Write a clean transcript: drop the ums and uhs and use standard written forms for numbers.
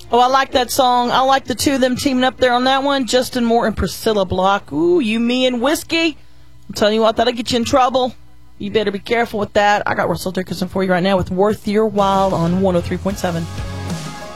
Oh, I like that song. I like the two of them teaming up there on that one. Justin Moore and Priscilla Block. Ooh, you, me, and whiskey. I'm telling you what, that'll get you in trouble. You better be careful with that. I got Russell Dickerson for you right now with Worth Your While on 103.7.